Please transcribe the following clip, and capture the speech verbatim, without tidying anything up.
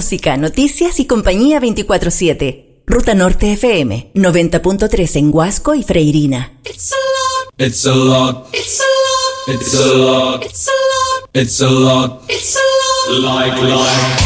música, noticias y compañía veinticuatro siete. Ruta Norte F M, noventa punto tres en Huasco y Freirina. It's a lot. It's a lot. It's a lot. It's a lot. It's a lot. It's a lot. It's a lot. Like life.